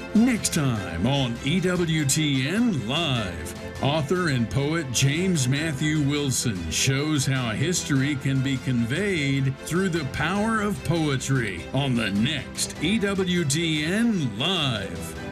Next time on EWTN Live, author and poet James Matthew Wilson shows how history can be conveyed through the power of poetry on the next EWTN Live.